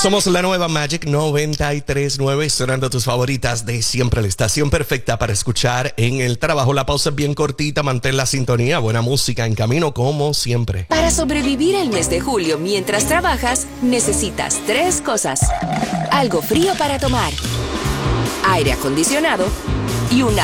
Somos la nueva Magic 93.9, sonando tus favoritas de siempre. La estación perfecta para escuchar en el trabajo. La pausa es bien cortita, mantén la sintonía. Buena música en camino como siempre. Para sobrevivir el mes de julio mientras trabajas, necesitas 3 cosas. Algo frío para tomar, aire acondicionado y una